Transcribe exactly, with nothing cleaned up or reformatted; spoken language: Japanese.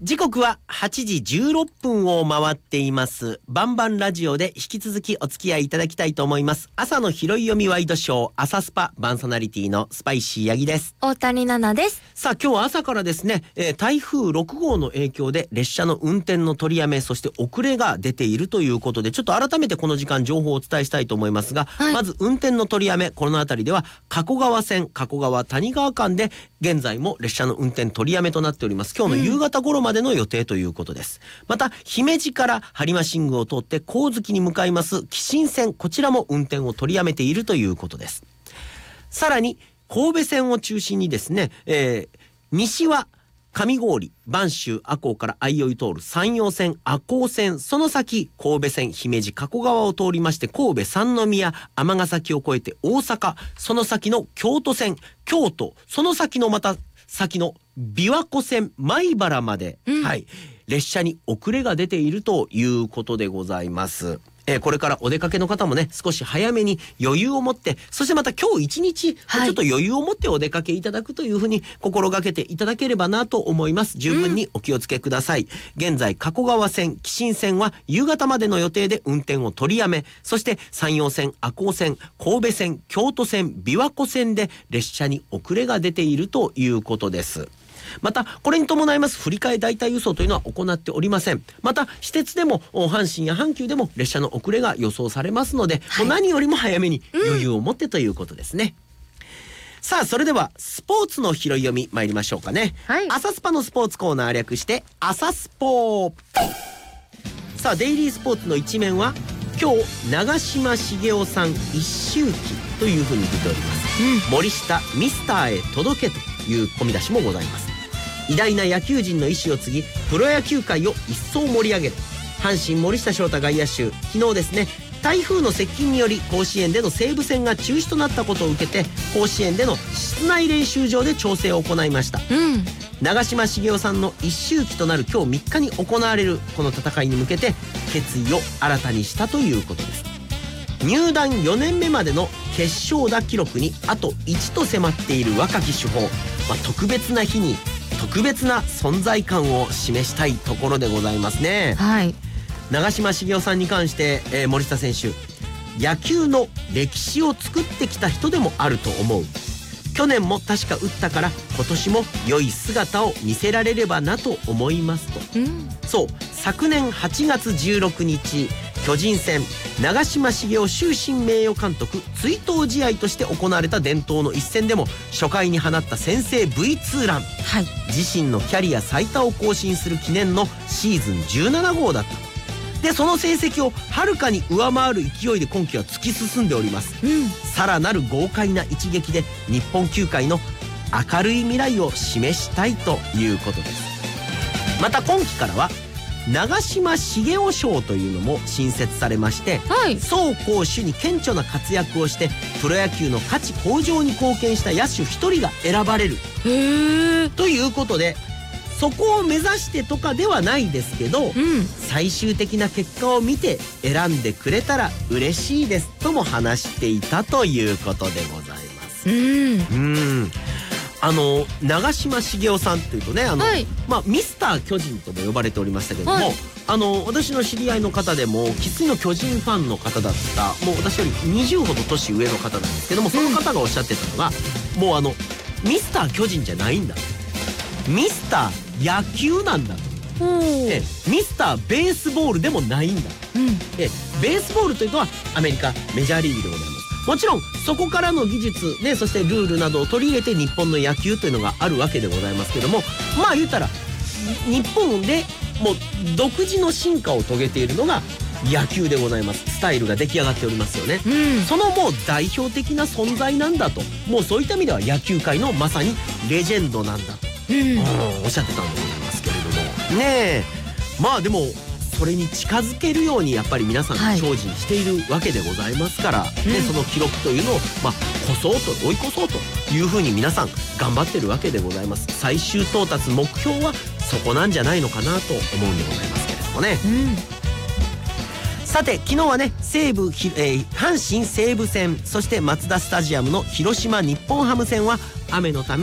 時刻ははちじじゅうろっぷんを回っています。バンバンラジオで引き続きお付き合いいただきたいと思います。朝の拾い読みワイドショー朝スパバンソナリティのスパイシーヤギです。 大谷奈々です。 さあ今日は朝からですね、えー、台風ろくごうの影響で列車の運転の取りやめ、そして遅れが出ているということで、ちょっと改めてこの時間情報をお伝えしたいと思いますが、はい、まず運転の取りやめ、この辺りでは加古川線加古川谷川間で現在も列車の運転取りやめとなっております。今日の夕方頃までの予定ということです。うん、また姫路から播磨新宮を通って神月に向かいます紀信線、こちらも運転を取りやめているということです。さらに神戸線を中心にですね、えー、西は上郡播州赤穂から相生通る山陽線赤穂線、その先神戸線姫路加古川を通りまして神戸三宮尼崎を越えて大阪、その先の京都線京都、その先のまた先の琵琶湖線米原まで、うん、はい、列車に遅れが出ているということでございます。えー、これからお出かけの方もね、少し早めに余裕を持って、そしてまた今日一日、はい、ちょっと余裕を持ってお出かけいただくというふうに心がけていただければなと思います。十分にお気をつけください。うん、現在加古川線紀信線は夕方までの予定で運転を取りやめ、そして山陽線赤穂線神戸線京都線琵琶湖線で列車に遅れが出ているということです。またこれに伴います振り替え代替輸送というのは行っておりません。また私鉄でも阪神や阪急でも列車の遅れが予想されますので、はい、もう何よりも早めに余裕を持ってということですね。うん、さあそれではスポーツの拾い読み参りましょうかね。はい、朝スパのスポーツコーナー略して朝スポー。さあデイリースポーツの一面は今日長嶋茂雄さん一周忌というふうに出ております。うん、森下ミスターへ届けという込み出しもございます。偉大な野球人の意志を継ぎプロ野球界を一層盛り上げる阪神森下翔太外野手、昨日ですね、台風の接近により甲子園での西武戦が中止となったことを受けて甲子園での室内練習場で調整を行いました。うん、長嶋茂雄さんの一周忌となる今日みっかに行われるこの戦いに向けて決意を新たにしたということです。入団よねんめまでの決勝打記録にあといちと迫っている若き主砲、まあ、特別な日に特別な存在感を示したいところでございますね。はい、長嶋茂雄さんに関して、えー、森下選手、野球の歴史を作ってきた人でもあると思う。去年も確か打ったから今年も良い姿を見せられればなと思いますと。うん、そう昨年はちがつじゅうろくにち巨人戦長嶋茂雄終身名誉監督追悼試合として行われた伝統の一戦でも初回に放った先制 ブイツー ラン、はい、自身のキャリア最多を更新する記念のシーズンじゅうななごうだった。でその成績をはるかに上回る勢いで今季は突き進んでおります。うん、さらなる豪快な一撃で日本球界の明るい未来を示したいということです。また今季からは長嶋茂雄賞というのも新設されまして、はい、走攻守に顕著な活躍をしてプロ野球の価値向上に貢献した野手ひとりが選ばれるということで、そこを目指してとかではないですけど、うん、最終的な結果を見て選んでくれたら嬉しいですとも話していたということでございます。うん、うんあの長嶋茂雄さんというとね、あの、はい、まあ、ミスター巨人とも呼ばれておりましたけども、はい、あの私の知り合いの方でも生粋の巨人ファンの方だった、もう私よりにじゅうほど年上の方なんですけども、その方がおっしゃってたのが、うん、もうあのミスター巨人じゃないんだ、ミスター野球なんだと、えミスターベースボールでもないんだ、うん、えベースボールというのはアメリカメジャーリーグでございます。もちろんそこからの技術、ね、そしてルールなどを取り入れて日本の野球というのがあるわけでございますけども、まあ言ったら日本でもう独自の進化を遂げているのが野球でございます。スタイルが出来上がっておりますよね。うん、そのもう代表的な存在なんだと、もうそういった意味では野球界のまさにレジェンドなんだと、うん、おっしゃってたんでございますけれどもねえ、まあでもそれに近づけるようにやっぱり皆さん精進しているわけでございますから、はい、ね、その記録というのを、まあ、越そうと追い越そうというふうに皆さん頑張ってるわけでございます。最終到達目標はそこなんじゃないのかなと思うんでございますけれどもね。うん、さて昨日はね西武、えー、阪神西武戦、そしてマツダスタジアムの広島日本ハム戦は雨のため